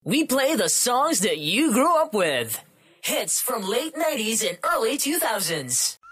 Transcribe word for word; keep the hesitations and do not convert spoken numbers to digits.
We play the songs that you grew up with. Hits from late nineties and early two thousands.